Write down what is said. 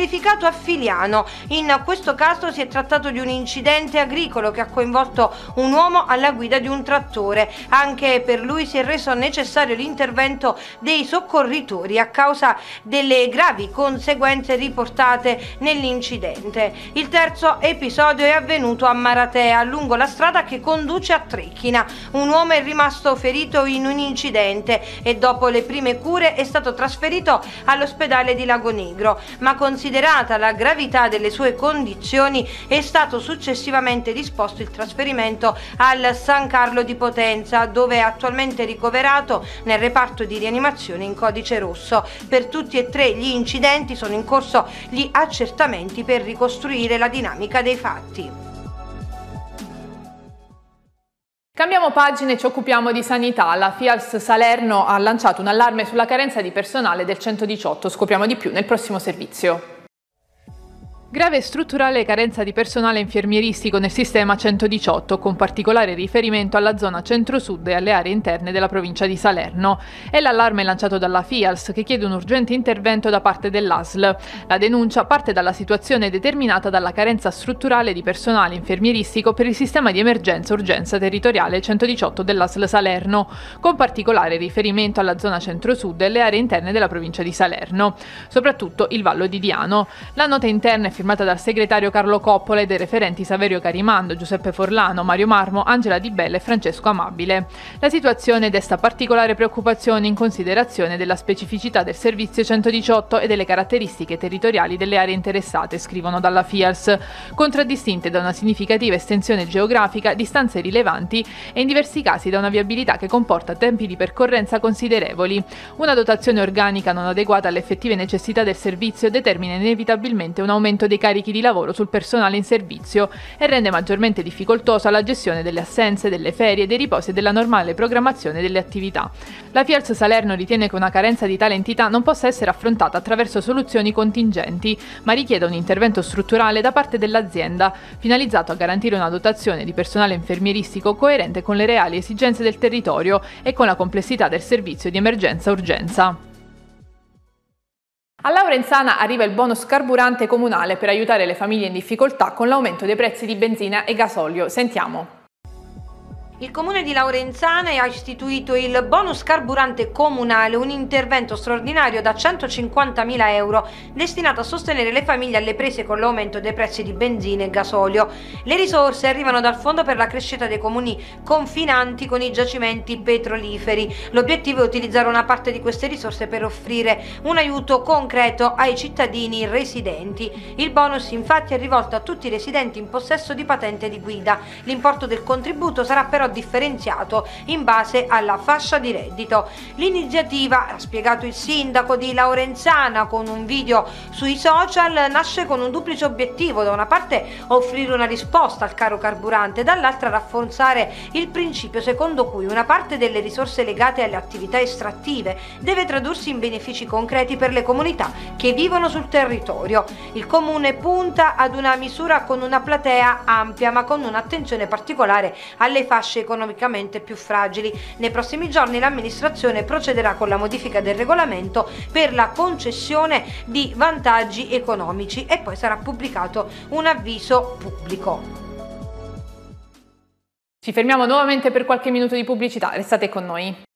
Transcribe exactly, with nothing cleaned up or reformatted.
verificato a Filiano. In questo caso si è trattato di un incidente agricolo che ha coinvolto un uomo alla guida di un trattore. Anche per lui si è reso necessario l'intervento dei soccorritori a causa delle gravi conseguenze riportate nell'incidente. Il terzo episodio è avvenuto a Maratea, lungo la strada che conduce a Trecchina. Un uomo è rimasto ferito in un incidente e dopo le prime cure è stato trasferito all'ospedale di Lagonegro, ma considerata la gravità delle sue condizioni è stato successivamente disposto il trasferimento al San Carlo di Potenza, dove è attualmente ricoverato nel reparto di rianimazione in codice rosso. Per tutti e tre gli incidenti sono in corso gli accertamenti per ricostruire la dinamica dei fatti. Cambiamo pagina e ci occupiamo di sanità. La FIALS Salerno ha lanciato un allarme sulla carenza di personale del centodiciotto. Scopriamo di più nel prossimo servizio. Grave e strutturale carenza di personale infermieristico nel sistema centodiciotto, con particolare riferimento alla zona centro-sud e alle aree interne della provincia di Salerno. È l'allarme lanciato dalla FIALS, che chiede un urgente intervento da parte dell'A S L. La denuncia parte dalla situazione determinata dalla carenza strutturale di personale infermieristico per il sistema di emergenza-urgenza territoriale centodiciotto dell'A S L Salerno, con particolare riferimento alla zona centro-sud e alle aree interne della provincia di Salerno, soprattutto il Vallo di Diano. La nota interna è firmata dal segretario Carlo Coppola e dai referenti Saverio Carimando, Giuseppe Forlano, Mario Marmo, Angela Di Bella e Francesco Amabile. La situazione desta particolare preoccupazione in considerazione della specificità del servizio centodiciotto e delle caratteristiche territoriali delle aree interessate, scrivono dalla FIALS, contraddistinte da una significativa estensione geografica, distanze rilevanti e in diversi casi da una viabilità che comporta tempi di percorrenza considerevoli. Una dotazione organica non adeguata alle effettive necessità del servizio determina inevitabilmente un aumento dei carichi di lavoro sul personale in servizio e rende maggiormente difficoltosa la gestione delle assenze, delle ferie, dei riposi e della normale programmazione delle attività. La FIALS Salerno ritiene che una carenza di tale entità non possa essere affrontata attraverso soluzioni contingenti, ma richiede un intervento strutturale da parte dell'azienda, finalizzato a garantire una dotazione di personale infermieristico coerente con le reali esigenze del territorio e con la complessità del servizio di emergenza-urgenza. A Laurenzana arriva il bonus carburante comunale per aiutare le famiglie in difficoltà con l'aumento dei prezzi di benzina e gasolio. Sentiamo. Il comune di Laurenzana ha istituito il bonus carburante comunale, un intervento straordinario da centocinquantamila euro destinato a sostenere le famiglie alle prese con l'aumento dei prezzi di benzina e gasolio. Le risorse arrivano dal Fondo per la crescita dei comuni confinanti con i giacimenti petroliferi. L'obiettivo è utilizzare una parte di queste risorse per offrire un aiuto concreto ai cittadini residenti. Il bonus infatti è rivolto a tutti i residenti in possesso di patente di guida. L'importo del contributo sarà però differenziato in base alla fascia di reddito. L'iniziativa, ha spiegato il sindaco di Laurenzana con un video sui social, nasce con un duplice obiettivo: da una parte offrire una risposta al caro carburante, dall'altra rafforzare il principio secondo cui una parte delle risorse legate alle attività estrattive deve tradursi in benefici concreti per le comunità che vivono sul territorio. Il comune punta ad una misura con una platea ampia, ma con un'attenzione particolare alle fasce economicamente più fragili. Nei prossimi giorni l'amministrazione procederà con la modifica del regolamento per la concessione di vantaggi economici e poi sarà pubblicato un avviso pubblico. Ci fermiamo nuovamente per qualche minuto di pubblicità, restate con noi.